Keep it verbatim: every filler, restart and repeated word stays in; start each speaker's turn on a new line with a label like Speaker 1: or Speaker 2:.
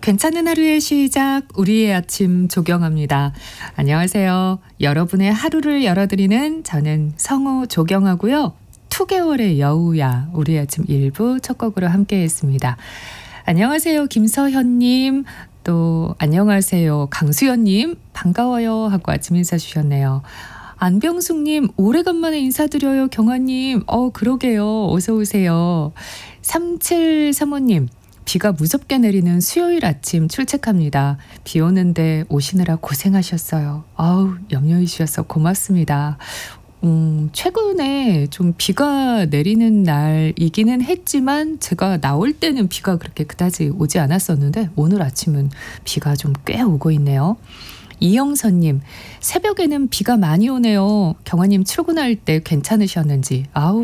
Speaker 1: 괜찮은 하루의 시작, 우리의 아침 조경합니다. 안녕하세요. 여러분의 하루를 열어드리는 저는 성우 조경하고요. 이 개월의 여우야, 우리의 아침 일 부 첫 곡으로 함께했습니다. 안녕하세요. 김서현님, 또 안녕하세요. 강수연님, 반가워요 하고 아침 인사 주셨네요. 안병숙님, 오래간만에 인사드려요. 경아님, 어 그러게요. 어서 오세요. 삼칠삼오님, 비가 무섭게 내리는 수요일 아침 출첵합니다. 비 오는데 오시느라 고생하셨어요. 아우, 염려해 주셔서 고맙습니다. 음, 최근에 좀 비가 내리는 날이기는 했지만 제가 나올 때는 비가 그렇게 그다지 오지 않았었는데 오늘 아침은 비가 좀 꽤 오고 있네요. 이영선님, 새벽에는 비가 많이 오네요. 경아님 출근할 때 괜찮으셨는지. 아우,